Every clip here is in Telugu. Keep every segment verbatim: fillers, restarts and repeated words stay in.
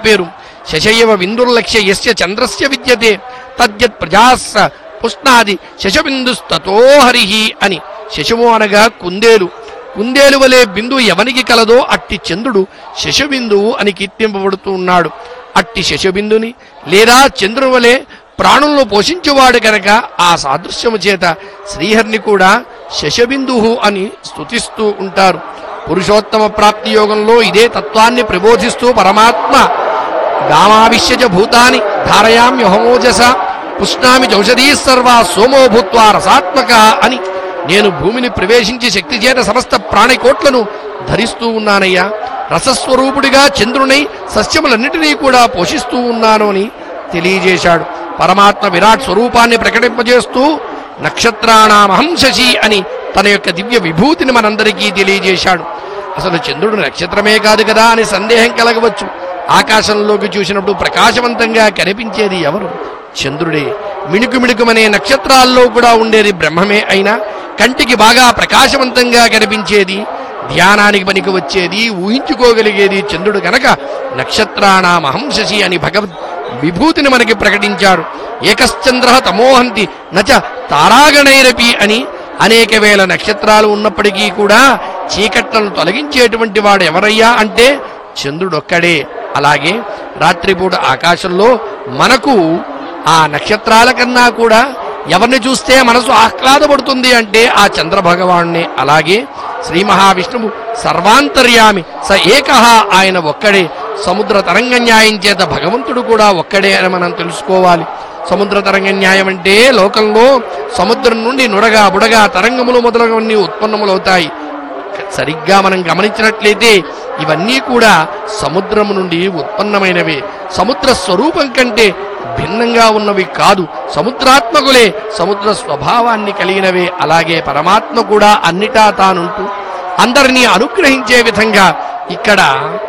పేరు. శశయవ విందుర్లక్ష్య యస్య చంద్రస్య విద్యతే తద్యత్ ప్రజాస్స పుష్ణాది శశబిందుస్తతో హరిహి అని. శశము అనగా కుందేలు. కుందేలు వలె బిందువు ఎవనికి కలదో అట్టి చంద్రుడు శశబిందువు అని కీర్తింపబడుతూ ఉన్నాడు. అట్టి శశబిందుని లేదా చంద్రుని వలె ప్రాణులను పోషించేవాడు కనుక ఆ సాదృశ్యము చేత శ్రీహరిని కూడా శశబిందువు అని స్తుతిస్తూ ఉంటారు. పురుషోత్తమ ప్రాప్తి యోగంలో ఇదే తత్వాన్ని ప్రబోధిస్తూ పరమాత్మ గామావిశ్యజ భూతాని ధారయామ్యహమోజస పుష్ణామి చౌషధీ సర్వా సోమో భూత్వా రసాత్మక అని, నేను భూమిని ప్రవేశించి శక్తి చేత సమస్త ప్రాణికోట్లను ధరిస్తూ ఉన్నానయ్యా, రసస్వరూపుడిగా చంద్రునై సస్యములన్నిటినీ కూడా పోషిస్తూ ఉన్నాను అని తెలియజేశాడు. పరమాత్మ విరాట్ స్వరూపాన్ని ప్రకటింపజేస్తూ నక్షత్రాణామహం శశి అని తన యొక్క దివ్య విభూతిని మనందరికీ తెలియజేశాడు. అసలు చంద్రుడు నక్షత్రమే కాదు కదా అని సందేహం కలగవచ్చు. ఆకాశంలోకి చూసినప్పుడు ప్రకాశవంతంగా కనిపించేది ఎవరు? చంద్రుడే. మిణుకు మిణుకుమనే నక్షత్రాల్లో కూడా ఉండేది బ్రహ్మమే అయినా కంటికి బాగా ప్రకాశవంతంగా కనిపించేది, ధ్యానానికి పనికి వచ్చేది, ఊహించుకోగలిగేది చంద్రుడు కనుక నక్షత్రాణామహం శశి అని భగవద్ విభూతిని మనకి ప్రకటించాడు. ఏకశ్చంద్ర తమోహంతి నచ తారాగణైరపి అని, అనేక వేల నక్షత్రాలు ఉన్నప్పటికీ కూడా చీకట్లను తొలగించేటువంటి వాడు ఎవరయ్యా అంటే చంద్రుడొక్కడే. అలాగే రాత్రిపూట ఆకాశంలో మనకు ఆ నక్షత్రాల కన్నా కూడా ఎవరిని చూస్తే మనసు ఆహ్లాదపడుతుంది అంటే ఆ చంద్రభగవాన్నే. అలాగే శ్రీ మహావిష్ణువు సర్వాంతర్యామి స ఏకహ, ఆయన ఒక్కడే. సముద్ర తరంగ న్యాయం చేత భగవంతుడు కూడా ఒక్కడే అని మనం తెలుసుకోవాలి. సముద్ర తరంగ న్యాయం అంటే లోకంలో సముద్రం నుండి నుడగా బుడగా తరంగములు మొదలగువన్నీ ఉత్పన్నములవుతాయి. సరిగ్గా మనం గమనించినట్లయితే ఇవన్నీ కూడా సముద్రము నుండి ఉత్పన్నమైనవే, సముద్ర స్వరూపం కంటే భిన్నంగా ఉన్నవి కాదు. సముద్రాత్మకులే, సముద్ర స్వభావాన్ని కలిగినవే. అలాగే పరమాత్మ కూడా అన్నిటా తానుంటూ అందరినీ అనుగ్రహించే విధంగా ఇక్కడ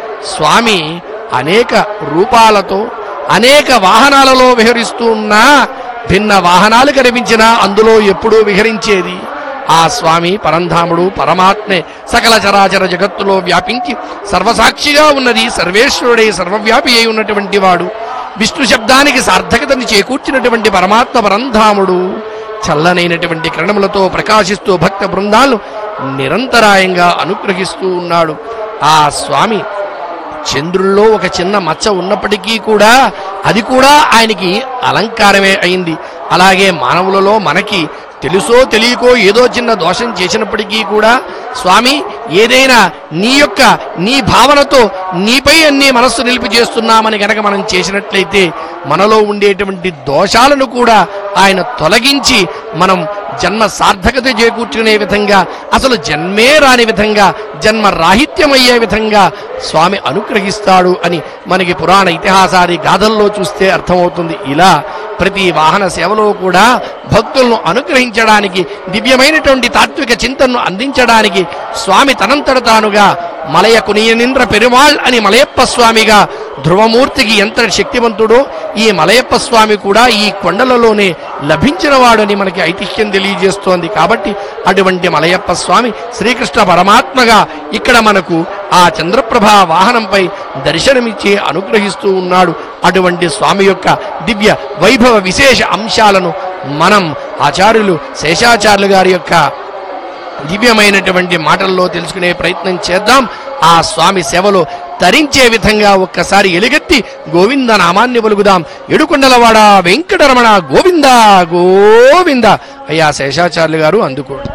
స్వామి అనేక రూపాలతో అనేక వాహనాలలో విహరిస్తూ ఉన్నా భిన్న వాహనాలు కనిపించినా అందులో ఎప్పుడూ విహరించేది ఆ స్వామి పరంధాముడు పరమాత్మే. సకల చరాచర జగత్తులో వ్యాపించి సర్వసాక్షిగా ఉన్నది సర్వేశ్వరుడే, సర్వవ్యాపి అయి ఉన్నటువంటి వాడు. విష్ణు శబ్దానికి సార్థకతని చేకూర్చినటువంటి పరమాత్మ పరంధాముడు చల్లనైనటువంటి కిరణములతో ప్రకాశిస్తూ భక్త బృందాలను నిరంతరాయంగా అనుగ్రహిస్తూ ఉన్నాడు. ఆ స్వామి చంద్రుల్లో ఒక చిన్న మచ్చ ఉన్నప్పటికీ కూడా అది కూడా ఆయనకి అలంకారమే అయింది. అలాగే మానవులలో మనకి తెలుసో తెలియకో ఏదో చిన్న దోషం చేసినప్పటికీ కూడా స్వామి ఏదైనా నీ యొక్క నీ భావనతో నీపై అన్ని మనస్సు నిలిపి చేస్తున్నామని గనక మనం చేసినట్లయితే మనలో ఉండేటువంటి దోషాలను కూడా ఆయన తొలగించి మనం జన్మ సార్థకత చేకూర్చుకునే విధంగా, అసలు జన్మే రాని విధంగా, జన్మ రాహిత్యమయ్యే విధంగా స్వామి అనుగ్రహిస్తాడు అని మనకి పురాణ ఇతిహాసాది గాథల్లో చూస్తే అర్థమవుతుంది. ఇలా ప్రతి వాహన సేవలో కూడా భక్తులను అనుగ్రహించడానికి, దివ్యమైనటువంటి తాత్విక చింతనను అందించడానికి స్వామి తనంతట తానుగా మలయ కునియనింద్ర పెరుమాళ్ అని మలయప్ప స్వామిగా ధ్రువమూర్తికి ఎంత శక్తివంతుడో ఈ మలయప్ప స్వామి కూడా ఈ కొండలలోనే లభించిన వాడని మనకి ఐతిహ్యం తెలియజేస్తోంది. కాబట్టి అటువంటి మలయప్ప స్వామి శ్రీకృష్ణ పరమాత్మగా ఇక్కడ మనకు ఆ చంద్రప్రభ వాహనంపై దర్శనమిచ్చి అనుగ్రహిస్తూ ఉన్నాడు. అటువంటి స్వామి యొక్క దివ్య వైభవ విశేష అంశాలను మనం ఆచార్యులు శేషాచార్యులు గారి యొక్క దివ్యమైనటువంటి మాటల్లో తెలుసుకునే ప్రయత్నం చేద్దాం. ఆ స్వామి సేవలో తరించే విధంగా ఒక్కసారి ఎలుగెత్తి గోవింద నామాన్ని పలుకుదాం. ఏడుకొండలవాడ వెంకటరమణ గోవింద గోవింద. అయ్యా శేషాచార్యులు గారు అందుకోండి.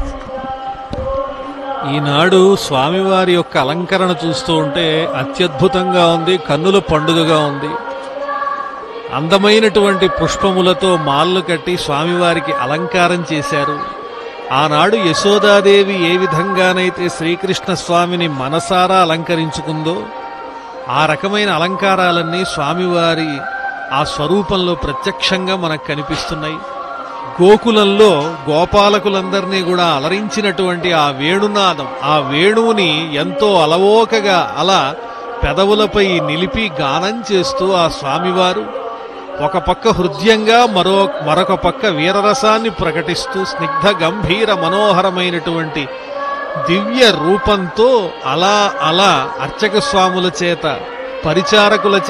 ఈనాడు స్వామివారి యొక్క అలంకరణ చూస్తూ ఉంటే అత్యద్భుతంగా ఉంది, కన్నుల పండుగగా ఉంది. అందమైనటువంటి పుష్పములతో మాల్లు కట్టి స్వామివారికి అలంకారం చేశారు. ఆనాడు యశోదాదేవి ఏ విధంగానైతే శ్రీకృష్ణ స్వామిని మనసారా అలంకరించుకుందో ఆ రకమైన అలంకారాలన్నీ స్వామివారి ఆ స్వరూపంలో ప్రత్యక్షంగా మనకు కనిపిస్తున్నాయి. గోకులంలో గోపాలకులందరినీ కూడా అలరించినటువంటి ఆ వేణునాదం, ఆ వేణువుని ఎంతో అలవోకగా అలా పెదవులపై నిలిపి గానం చేస్తూ ఆ స్వామివారు ఒక పక్క హృదయంగా మరో మరొక పక్క వీరరసాన్ని ప్రకటిస్తూ స్నిగ్ధ గంభీర మనోహరమైనటువంటి దివ్య రూపంతో అలా అలా అర్చక స్వాముల చేత పరిచారకుల